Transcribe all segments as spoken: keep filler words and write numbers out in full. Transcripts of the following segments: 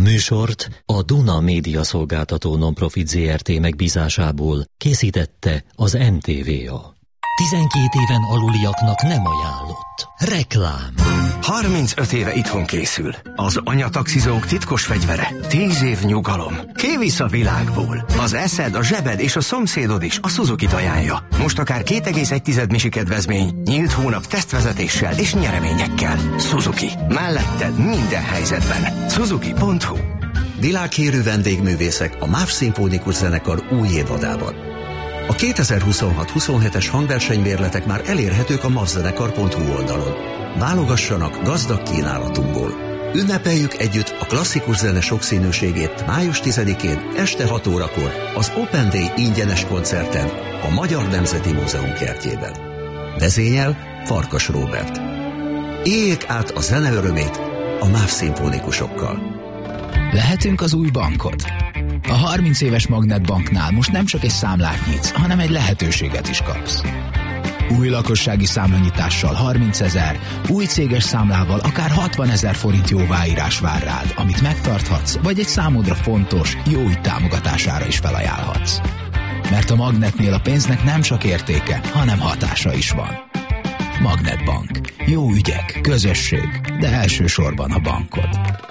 műsort a Duna Média Szolgáltató Nonprofit zé er té megbízásából készítette az em té vé á. tizenkét éven aluliaknak nem ajánlott. Reklám. harmincöt éve itthon készül. Az anyataxizók titkos fegyvere. tíz év nyugalom. Kivisz a világból. Az eszed, a zsebed és a szomszédod is a Suzuki-t ajánlja. Most akár két egész egy misi kedvezmény, nyílt hónap tesztvezetéssel és nyereményekkel. Suzuki. Melletted minden helyzetben. Suzuki pont hu. Világhírű vendégművészek a MÁV Szimfonikus Zenekar új évadában. A kétezer-huszonhat huszonhetes hangversenymérletek már elérhetők a mavzenekar pont hu oldalon. Válogassanak gazdag kínálatunkból. Ünnepeljük együtt a klasszikus zene sokszínűségét május tizedikén este hat órakor az Open Day ingyenes koncerten a Magyar Nemzeti Múzeum kertjében. Vezényel Farkas Róbert. Éljék át a zene örömét a MÁV szimfonikusokkal. Lehetünk az új bankod. A harminc éves Magnetbanknál most nem csak egy számlát nyitsz, hanem egy lehetőséget is kapsz. Új lakossági számlanyítással harmincezer, új céges számlával akár hatvanezer forint jóváírás vár rád, amit megtarthatsz, vagy egy számodra fontos, jó ügy támogatására is felajánlhatsz. Mert a Magnetnél a pénznek nem csak értéke, hanem hatása is van. Magnetbank. Jó ügyek, közösség, de elsősorban a bankod.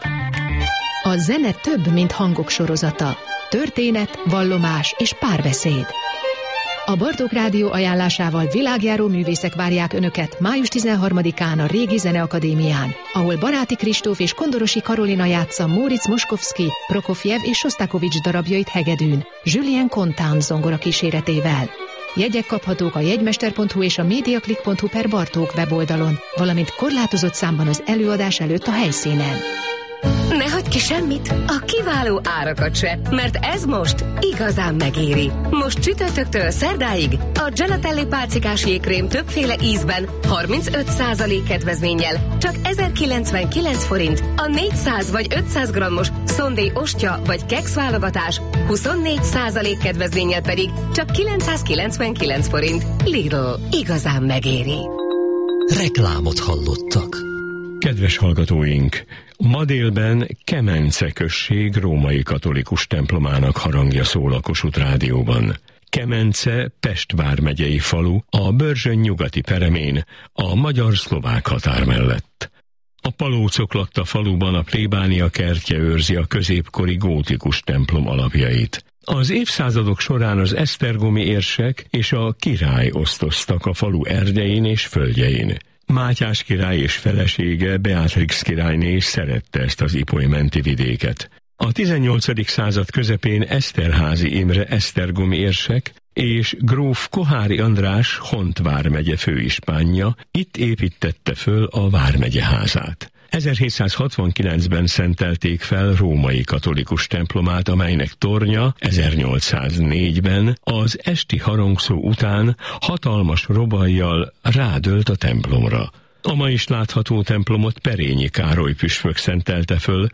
A zene több, mint hangok sorozata. Történet, vallomás és párbeszéd. A Bartók Rádió ajánlásával világjáró művészek várják Önöket május tizenharmadikán a Régi Zeneakadémián, ahol Baráti Kristóf és Kondorosi Karolina játsza Móricz Moskovszky, Prokofjev és Sosztakovics darabjait hegedűn, Julien Contán zongora kíséretével. Jegyek kaphatók a jegymester pont hu és a mediaclick pont hu per Bartók weboldalon, valamint korlátozott számban az előadás előtt a helyszínen. Ne hagyd ki semmit, a kiváló árakat se, mert ez most igazán megéri. Most csütörtöktől szerdáig a Gelatelli pálcikás jégkrém többféle ízben harmincöt százalék kedvezménnyel csak ezerkilencvenkilenc forint, a négyszáz vagy ötszáz grammos szondé ostya vagy keksz válogatás huszonnégy százalék kedvezménnyel pedig csak kilencszázkilencvenkilenc forint. Lidl, igazán megéri. Reklámot hallottak. Kedves hallgatóink! Ma délben Kemence község római katolikus templomának harangja szól a Kossuth Rádióban. Kemence Pest vármegyei falu a Börzsöny nyugati peremén, a magyar-szlovák határ mellett. A palócok lakta faluban a plébánia kertje őrzi a középkori gótikus templom alapjait. Az évszázadok során az esztergomi érsek és a király osztoztak a falu erdjein és földjein. Mátyás király és felesége, Beatrix királyné is szerette ezt az Ipoly menti vidéket. A tizennyolcadik század közepén Eszterházy Imre esztergomi érsek és gróf Koháry András Hont vármegye főispánja itt építtette föl a vármegye házát. ezerhétszázhatvankilencben szentelték fel római katolikus templomát, amelynek tornya ezernyolcszáznégyben az esti harangszó után hatalmas robajjal rádölt a templomra. A ma is látható templomot Perényi Károly püspök szentelte föl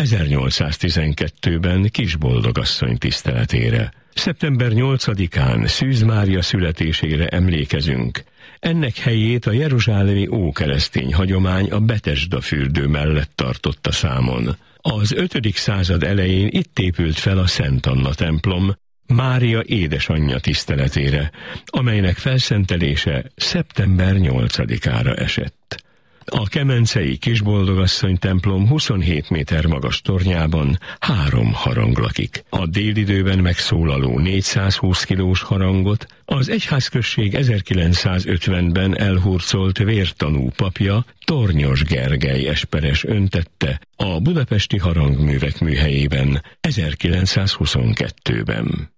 ezernyolcszáztizenkettőben Kisboldogasszony tiszteletére. szeptember nyolcadikán Szűz Mária születésére emlékezünk. Ennek helyét a jeruzsálemi ókeresztény hagyomány a Betesda fürdő mellett tartotta számon. Az ötödik század elején itt épült fel a Szent Anna templom, Mária édesanyja tiszteletére, amelynek felszentelése szeptember nyolcadikára esett. A kemencei Kisboldogasszony templom huszonhét méter magas tornyában három harang lakik. A délidőben megszólaló négyszázhúsz kilós harangot az egyházközség ezerkilencszázötvenben elhurcolt vértanú papja, Tornyos Gergely esperes öntette a budapesti harangművek műhelyében ezerkilencszázhuszonkettőben.